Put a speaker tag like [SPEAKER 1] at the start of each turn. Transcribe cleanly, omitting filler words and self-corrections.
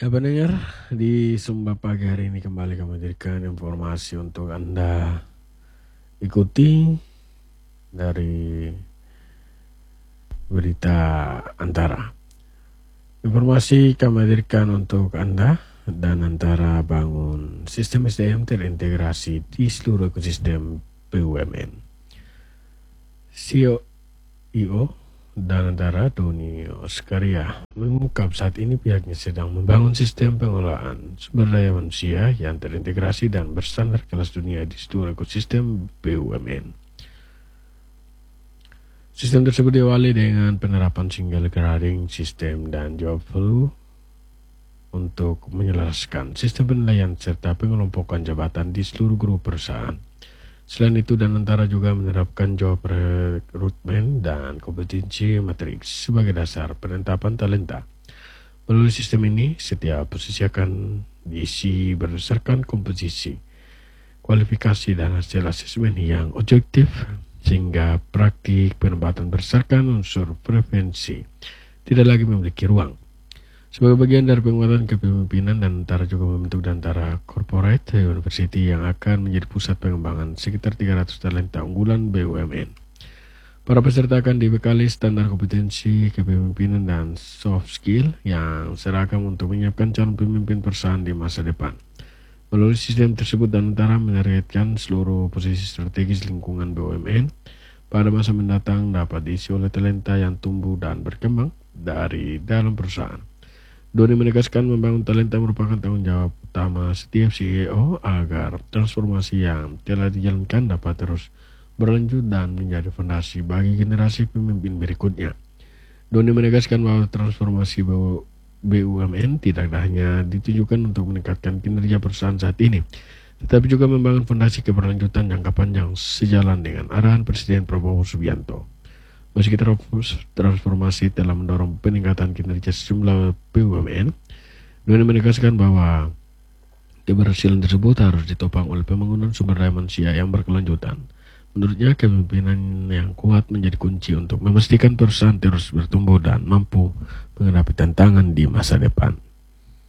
[SPEAKER 1] Ya pendengar, di Sumba pagi hari ini kembali kami hadirkan informasi untuk Anda ikuti dari berita Antara. Informasi kami hadirkan untuk Anda dan Antara bangun sistem SDM terintegrasi di seluruh ekosistem BUMN. CEO dan Antara Doni Oskaria mengungkap saat ini pihaknya sedang membangun sistem pengelolaan sumber daya manusia yang terintegrasi dan berstandar kelas dunia di seluruh ekosistem BUMN. Sistem tersebut diawali dengan penerapan single grading system dan job flow untuk menyelaraskan sistem penilaian serta pengelompokan jabatan di seluruh grup perusahaan. Selain itu, dan Antara juga menerapkan job recruitment dan kompetensi matriks sebagai dasar penetapan talenta. Melalui sistem ini, setiap posisi akan diisi berdasarkan komposisi, kualifikasi, dan hasil asesmen yang objektif, sehingga praktik penempatan berdasarkan unsur preferensi tidak lagi memiliki ruang. Sebagai bagian dari penguatan kepemimpinan, dan Antara juga membentuk Antara Corporate University yang akan menjadi pusat pengembangan sekitar 300 talenta unggulan BUMN. Para peserta akan dibekali standar kompetensi, kepemimpinan, dan soft skill yang seragam untuk menyiapkan calon pemimpin perusahaan di masa depan. Melalui sistem tersebut, dan Antara menargetkan seluruh posisi strategis lingkungan BUMN pada masa mendatang dapat diisi oleh talenta yang tumbuh dan berkembang dari dalam perusahaan. Doni menegaskan membangun talenta merupakan tanggung jawab utama setiap CEO agar transformasi yang telah dijalankan dapat terus berlanjut dan menjadi fondasi bagi generasi pemimpin berikutnya. Doni menegaskan bahwa transformasi BUMN tidak hanya ditujukan untuk meningkatkan kinerja perusahaan saat ini, tetapi juga membangun fondasi keberlanjutan jangka panjang sejalan dengan arahan Presiden Prabowo Subianto. Meski transformasi telah mendorong peningkatan kinerja sejumlah BUMN, Doni menegaskan bahwa keberhasilan tersebut harus ditopang oleh pembangunan sumber daya manusia yang berkelanjutan. Menurutnya, kepemimpinan yang kuat menjadi kunci untuk memastikan perusahaan terus bertumbuh dan mampu menghadapi tantangan di masa depan.